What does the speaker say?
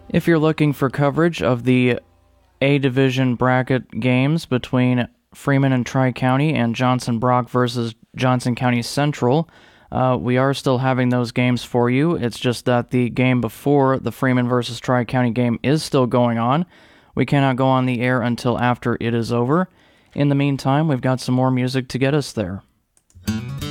If you're looking for coverage of the A Division bracket games between Freeman and Tri-County and Johnson Brock versus Johnson County Central, we are still having those games for you. It's just that the game before the Freeman versus Tri-County game is still going on. We cannot go on the air until after it is over. In the meantime, we've got some more music to get us there.